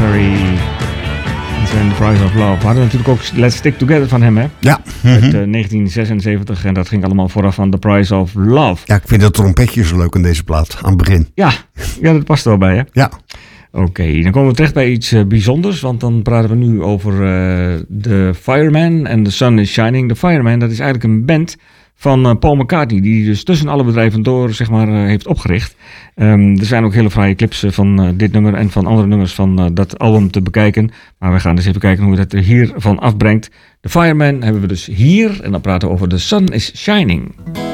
Perry. En zijn The Price of Love. We hadden natuurlijk ook Let's Stick Together van hem, hè? Ja. Uit 1976. En dat ging allemaal vooraf van The Price of Love. Ja, ik vind dat trompetje zo leuk in deze plaat, aan het begin. Ja, dat past er wel bij, hè? Ja. Oké, dan komen we terecht bij iets bijzonders. Want dan praten we nu over The Fireman en The Sun is Shining. The Fireman, dat is eigenlijk een band van Paul McCartney, die dus tussen alle bedrijven door, zeg maar, heeft opgericht. Er zijn ook hele fraaie clips van dit nummer en van andere nummers van dat album te bekijken. Maar we gaan dus even kijken hoe dat er hiervan afbrengt. The Fireman hebben we dus hier en dan praten we over The Sun is Shining.